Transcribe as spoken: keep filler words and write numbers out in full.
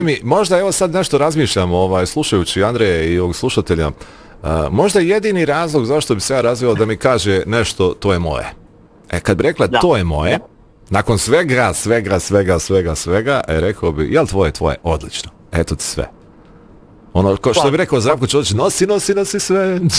mi, možda evo sad nešto razmišljam, ovaj, slušajući Andreje i ovog slušatelja, uh, možda jedini razlog zašto bi se ja razvio da mi kaže nešto, to je moje. E, kad bi rekla, da. To je moje, da. Nakon svega, svega, svega, svega, svega, e, rekao bi, jel tvoje, tvoje, odlično, eto ti sve. Ono, ko što bi rekao Zdravko Čolić, nosi, nosi, nosi sve.